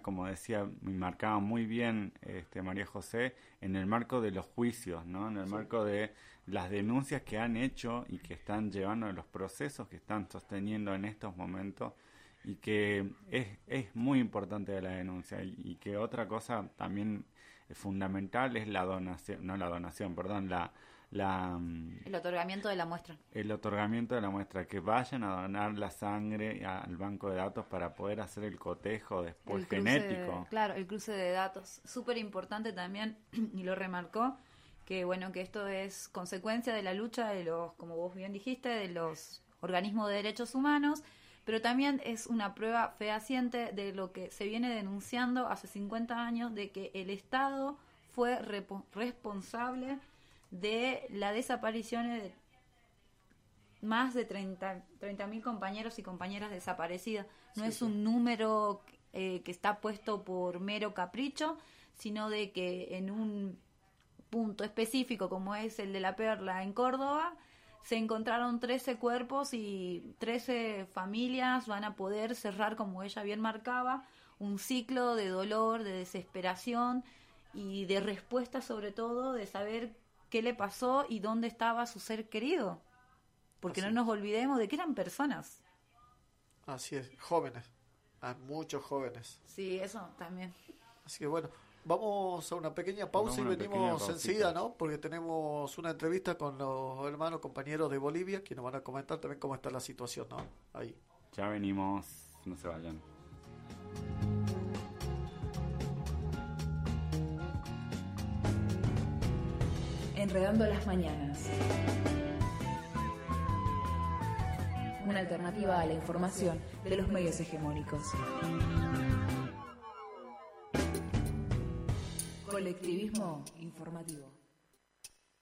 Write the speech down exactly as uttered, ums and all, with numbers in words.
como decía, me marcaba muy bien este, María José, en el marco de los juicios, ¿no? En el sí. marco de las denuncias que han hecho y que están llevando, los procesos que están sosteniendo en estos momentos, y que es, es muy importante de la denuncia, y, y que otra cosa también fundamental es la donación, no la donación, perdón, la... La, el otorgamiento de la muestra. El otorgamiento de la muestra, que vayan a donar la sangre al banco de datos para poder hacer el cotejo después el cruce, genético. Claro, el cruce de datos. Súper importante también, y lo remarcó, que bueno, que esto es consecuencia de la lucha de los, como vos bien dijiste, de los organismos de derechos humanos, pero también es una prueba fehaciente de lo que se viene denunciando hace cincuenta años, de que el Estado fue repo- responsable de la desaparición de más de treinta mil compañeros y compañeras desaparecidas. No sí, es sí. un número eh, que está puesto por mero capricho, sino de que en un punto específico, como es el de La Perla en Córdoba, se encontraron trece cuerpos y trece familias van a poder cerrar, como ella bien marcaba, un ciclo de dolor, de desesperación y de respuesta, sobre todo, de saber qué le pasó y dónde estaba su ser querido. Porque Así no nos olvidemos de que eran personas. Así es, jóvenes. Hay muchos jóvenes. Sí, eso también. Así que bueno, vamos a una pequeña pausa y venimos enseguida, ¿no? Porque tenemos una entrevista con los hermanos compañeros de Bolivia que nos van a comentar también cómo está la situación, ¿no? Ahí. Ya venimos, no se vayan. Enredando las mañanas. Una alternativa a la información de los medios hegemónicos. Colectivismo informativo.